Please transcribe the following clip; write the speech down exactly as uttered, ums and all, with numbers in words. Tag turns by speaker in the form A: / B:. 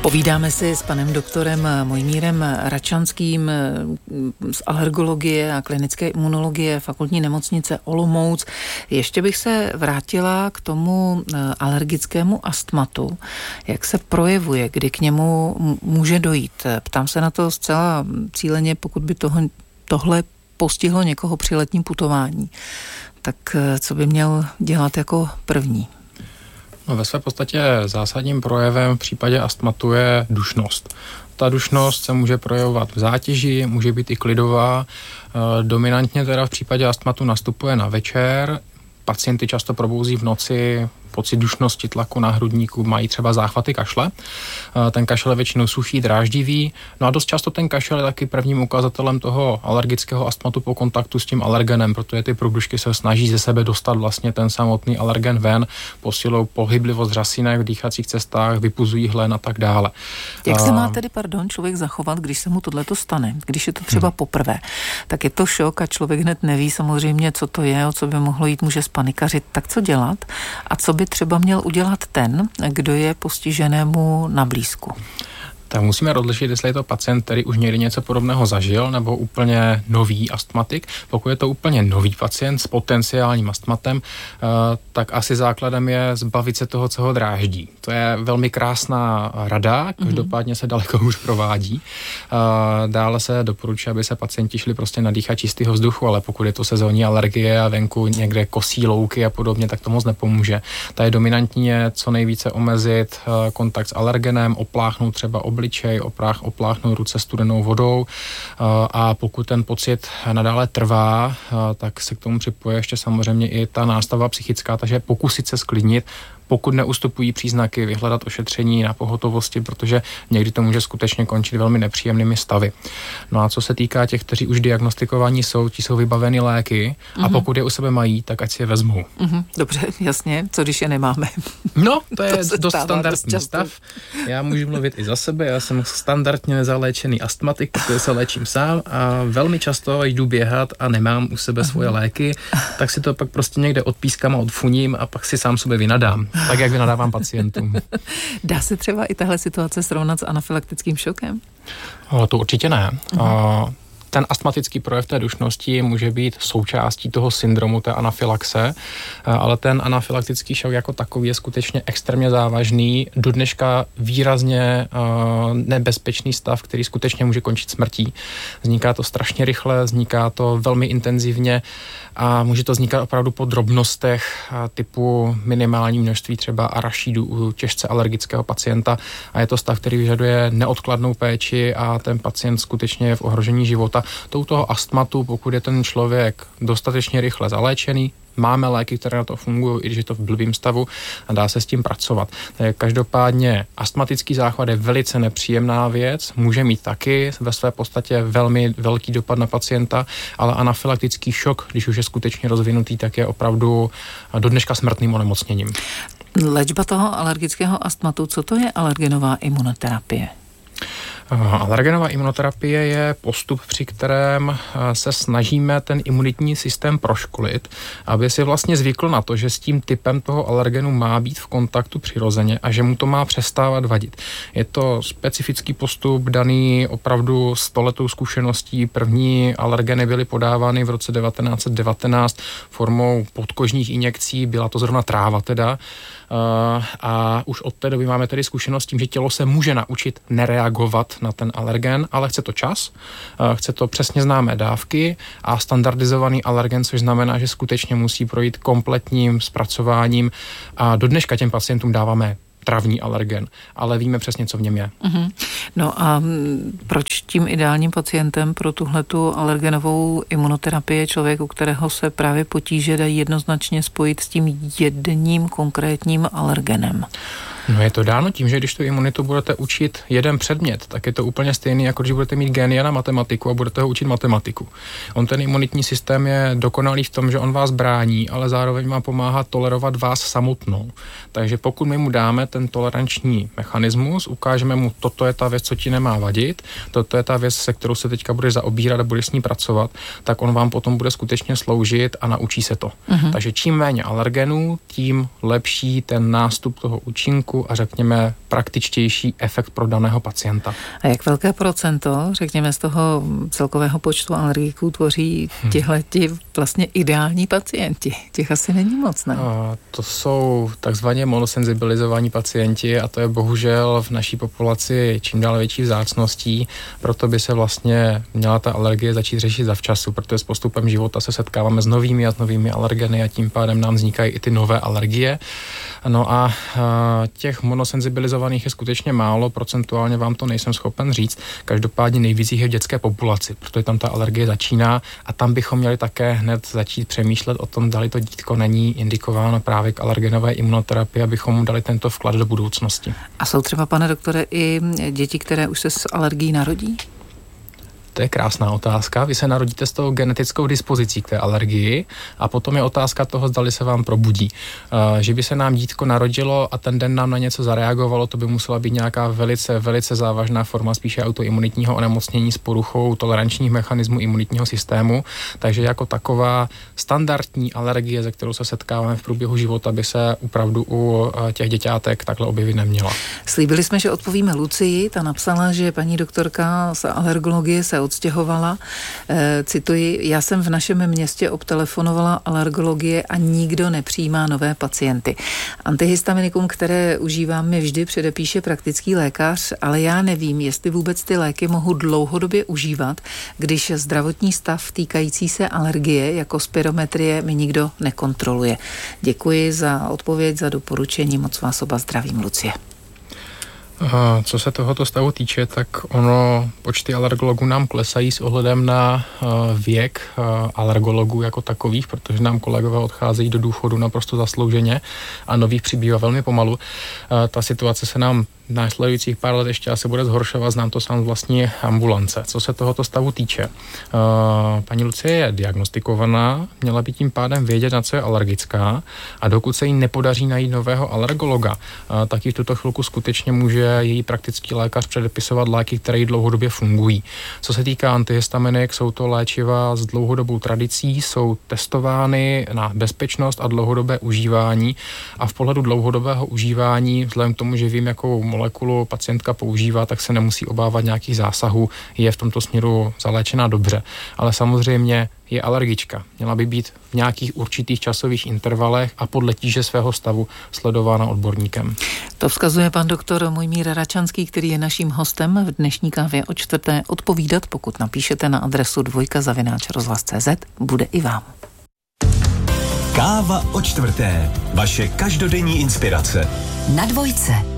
A: Povídáme si s panem doktorem Mojmírem Račanským z alergologie a klinické imunologie Fakultní nemocnice Olomouc. Ještě bych se vrátila k tomu alergickému astmatu. Jak se projevuje, kdy k němu může dojít? Ptám se na to zcela cíleně, pokud by toho, tohle postihlo někoho při letním putování. Tak co by měl dělat jako první?
B: No, ve své podstatě zásadním projevem v případě astmatu je dušnost. Ta dušnost se může projevovat v zátěži, může být i klidová. E, dominantně teda v případě astmatu nastupuje na večer. Pacienty často probouzí v noci, pocit dušnosti, tlaku na hrudníku, mají třeba záchvaty kašle. Ten kašel je většinou suchý, dráždivý. No a dost často ten kašel je taky prvním ukazatelem toho alergického astmatu po kontaktu s tím alergenem, protože ty průdušky se snaží ze sebe dostat vlastně ten samotný alergen ven, posilou pohyblivost řasínek v dýchacích cestách, vypuzují hlen a tak dále.
A: Jak se má tedy, pardon, člověk zachovat, když se mu tohleto stane? Když je to třeba hmm. poprvé, tak je to šok a člověk hned neví samozřejmě, co to je, o co by mohlo jít, může spanikařit. Tak co dělat? A co by třeba měl udělat ten, kdo je postiženému na blízku?
B: Tak musíme rozlišit, jestli je to pacient, který už někdy něco podobného zažil, nebo úplně nový astmatik. Pokud je to úplně nový pacient s potenciálním astmatem, tak asi základem je zbavit se toho, co ho dráždí. To je velmi krásná rada, každopádně se daleko hůř provádí. Dále se doporučuje, aby se pacienti šli prostě nadýchat čistého vzduchu, ale pokud je to sezónní alergie a venku někde kosí louky a podobně, tak to moc nepomůže. Ta je dominantně co nejvíce omezit kontakt s alergenem, opláchnout třeba obličej, oprách, opláchnout ruce studenou vodou a pokud ten pocit nadále trvá, tak se k tomu připoje ještě samozřejmě i ta nástava psychická, takže pokusit se sklidnit, pokud neustupují příznaky, vyhledat ošetření na pohotovosti, protože někdy to může skutečně končit velmi nepříjemnými stavy. No a co se týká těch, kteří už diagnostikovaní jsou, ti jsou vybaveny léky mm-hmm. a pokud je u sebe mají, tak ať si je vezmou.
A: Mm-hmm. Dobře, jasně. Co když je nemáme?
B: No, to je to dost standardní
A: dost
B: stav. Já můžu mluvit i za sebe, já jsem standardně nezaléčený astmatik, protože se léčím sám a velmi často jdu běhat a nemám u sebe svoje léky, tak si to pak prostě někde odpískám a odfuním a pak si sám sobě vynadám. Tak, jak vynadávám pacientům.
A: Dá se třeba i tahle situace srovnat s anafylaktickým šokem?
B: O, to určitě ne. Uh-huh. O, ten astmatický projev té dušnosti může být součástí toho syndromu té anafylaxe, ale ten anafylaktický šok jako takový je skutečně extrémně závažný, do dneška výrazně uh, nebezpečný stav, který skutečně může končit smrtí. Vzniká to strašně rychle, vzniká to velmi intenzivně a může to vznikat opravdu po drobnostech typu minimální množství třeba arašidu u těžce alergického pacienta a je to stav, který vyžaduje neodkladnou péči a ten pacient skutečně je v ohrožení života. To u toho astmatu, pokud je ten člověk dostatečně rychle zaléčený, máme léky, které na to fungují, i když je to v blbým stavu a dá se s tím pracovat. Takže každopádně astmatický záchvat je velice nepříjemná věc, může mít taky ve své podstatě velmi velký dopad na pacienta, ale anafylaktický šok, když už je skutečně rozvinutý, tak je opravdu do dneška smrtným onemocněním.
A: Léčba toho alergického astmatu, co to je alergenová imunoterapie?
B: Alergenová imunoterapie je postup, při kterém se snažíme ten imunitní systém proškolit, aby si vlastně zvykl na to, že s tím typem toho alergenu má být v kontaktu přirozeně a že mu to má přestávat vadit. Je to specifický postup daný opravdu stoletou zkušeností. První alergeny byly podávány v roce devatenáct set devatenáct formou podkožních injekcí, byla to zrovna tráva teda. A už od té doby máme tedy zkušenost s tím, že tělo se může naučit nereagovat na ten alergen, ale chce to čas, chce to přesně známé dávky a standardizovaný alergen, což znamená, že skutečně musí projít kompletním zpracováním a do dneška těm pacientům dáváme travní alergen, ale víme přesně, co v něm je.
A: Uh-huh. No a proč tím ideálním pacientem pro tuhletu alergenovou imunoterapii je člověk, u kterého se právě potíže dají jednoznačně spojit s tím jedním konkrétním alergenem?
B: No je to dáno tím, že když tu imunitu budete učit jeden předmět, tak je to úplně stejný, jako když budete mít génia na matematiku a budete ho učit matematiku. On ten imunitní systém je dokonalý v tom, že on vás brání, ale zároveň má pomáhat tolerovat vás samotnou. Takže pokud my mu dáme ten toleranční mechanismus, ukážeme mu, toto je ta věc, co ti nemá vadit, toto je ta věc, se kterou se teďka budeš zaobírat a budeš s ní pracovat, tak on vám potom bude skutečně sloužit a naučí se to. Uh-huh. Takže čím méně alergenů, tím lepší ten nástup toho účinku a řekněme praktičtější efekt pro daného pacienta.
A: A jak velké procento, řekněme, z toho celkového počtu alergiků tvoří tihleti vlastně ideální pacienti? Těch asi není moc, ne?
B: A to jsou takzvaně monosenzibilizovaní pacienti a to je bohužel v naší populaci čím dál větší vzácností, proto by se vlastně měla ta alergie začít řešit zavčasu, protože s postupem života se setkáváme s novými a s novými alergeny a tím pádem nám vznikají i ty nové alergie. No a, a těch monosenzibilizovaných je skutečně málo, procentuálně vám to nejsem schopen říct, každopádně nejvíc jich je v dětské populaci, protože tam ta alergie začíná a tam bychom měli také hned začít přemýšlet o tom, zdali to dítko není indikováno právě k alergenové imunoterapii, abychom mu dali tento vklad do budoucnosti.
A: A jsou třeba, pane doktore, i děti, které už se s alergií narodí?
B: To je krásná otázka. Vy se narodíte s tou genetickou dispozicí k té alergii a potom je otázka toho, zdali se vám probudí. Uh, že by se nám dítko narodilo a ten den nám na něco zareagovalo, to by musela být nějaká velice, velice závažná forma spíše autoimunitního onemocnění s poruchou tolerančních mechanismů imunitního systému. Takže jako taková standardní alergie, se kterou se setkáváme v průběhu života, by se opravdu u těch děťátek takhle objevit neměla.
A: Slíbili jsme, že odpovíme Lucii. Ta napsala, že paní doktorka z alergologie se odstěhovala. E, cituji, já jsem v našem městě obtelefonovala alergologie a nikdo nepřijímá nové pacienty. Antihistaminikum, které užívám, mi vždy předepíše praktický lékař, ale já nevím, jestli vůbec ty léky mohu dlouhodobě užívat, když zdravotní stav týkající se alergie jako spirometrie mi nikdo nekontroluje. Děkuji za odpověď, za doporučení, moc vás oba zdravím, Lucie.
B: Co se tohoto stavu týče, tak ono, počty alergologů nám klesají s ohledem na věk alergologů jako takových, protože nám kolegové odcházejí do důchodu naprosto zaslouženě a nových přibývá velmi pomalu. Ta situace se nám v následujících pár let ještě asi bude zhoršovat, znám to sám z vlastní ambulance. Co se tohoto stavu týče, paní Lucie je diagnostikovaná, měla by tím pádem vědět, na co je alergická a dokud se jí nepodaří najít nového alergologa, tak ji v tuto chvilku skutečně může její praktický lékař předepisovat léky, které jí dlouhodobě fungují. Co se týká antihistaminik, jsou to léčiva s dlouhodobou tradicí, jsou testovány na bezpečnost a dlouhodobé užívání a v pohledu dlouhodobého užívání, vzhledem k tomu, že vím, jakou molekulu pacientka používá, tak se nemusí obávat nějakých zásahů, je v tomto směru zaléčená dobře. Ale samozřejmě je alergička. Měla by být v nějakých určitých časových intervalech a podle tíže svého stavu sledována odborníkem.
A: To vzkazuje pan doktor Mojmír Račanský, který je naším hostem v dnešní kávě o čtvrté. Odpovídat, pokud napíšete na adresu dvojka zavináč rozhlas tečka cé zet, bude i vám.
C: Káva o čtvrté. Vaše každodenní inspirace.
D: Na dvojce.